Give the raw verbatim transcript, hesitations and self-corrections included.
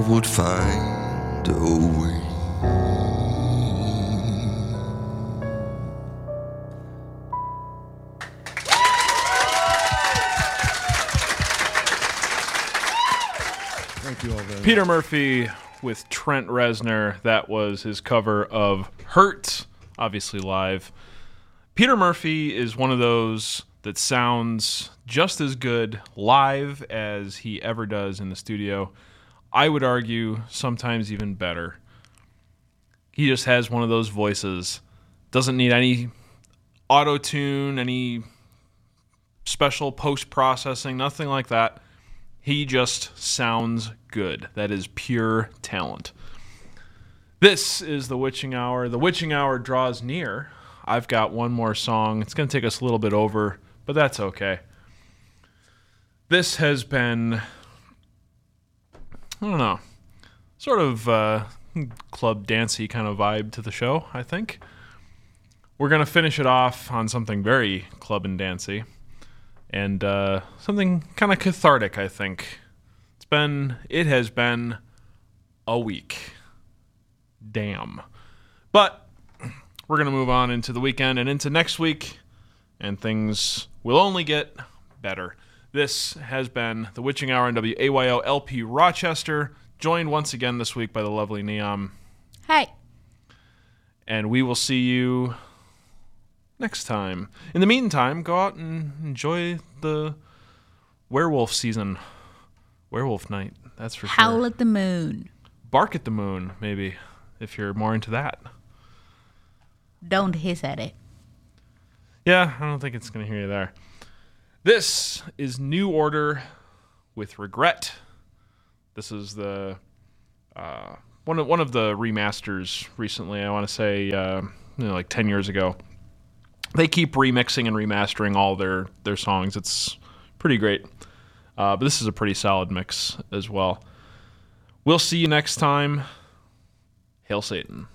would find a way. Thank you all very much. Peter Murphy with Trent Reznor. That was his cover of Hurt, obviously live. Peter Murphy is one of those that sounds just as good live as he ever does in the studio. I would argue sometimes even better. He just has one of those voices. Doesn't need any auto-tune, any special post-processing, nothing like that. He just sounds good. That is pure talent. This is The Witching Hour. The Witching Hour draws near. I've got one more song. It's going to take us a little bit over, but that's okay. This has been, I don't know, sort of uh, club dancey kind of vibe to the show, I think. We're going to finish it off on something very club and dancey. And uh, something kind of cathartic, I think. It's been, it has been a week. Damn. But we're going to move on into the weekend and into next week, and things will only get better. This has been The Witching Hour on W A Y O L P Rochester, joined once again this week by the lovely Neom. Hi. And we will see you next time. In the meantime, go out and enjoy the werewolf season. Werewolf night, that's for Howl sure. at the moon. Bark at the moon, maybe, if you're more into that. Don't hiss at it. Yeah, I don't think it's going to hear you there. This is New Order with Regret. This is the uh, one of one of the remasters recently. I want to say, uh, you know, like ten years ago. They keep remixing and remastering all their, their songs. It's pretty great. Uh, but this is a pretty solid mix as well. We'll see you next time. Hail Satan.